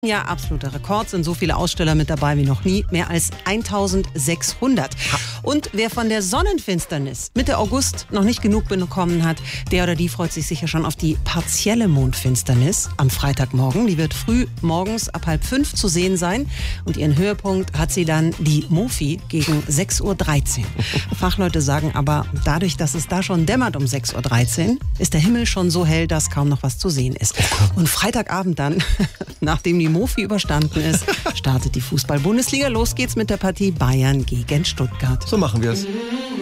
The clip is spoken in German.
Ja, absoluter Rekord. Sind so viele Aussteller mit dabei wie noch nie. Mehr als 1600. Und wer von der Sonnenfinsternis Mitte August noch nicht genug bekommen hat, der oder die freut sich sicher schon auf die partielle Mondfinsternis am Freitagmorgen. Die wird früh morgens ab 4:30 zu sehen sein. Und ihren Höhepunkt hat sie dann die Mofi gegen 6:13 Uhr. Fachleute sagen aber, dadurch, dass es da schon dämmert um 6:13 Uhr, ist der Himmel schon so hell, dass kaum noch was zu sehen ist. Und Freitagabend dann, nachdem die Mofi überstanden ist, startet die Fußball-Bundesliga. Los geht's mit der Partie Bayern gegen Stuttgart. So machen wir es.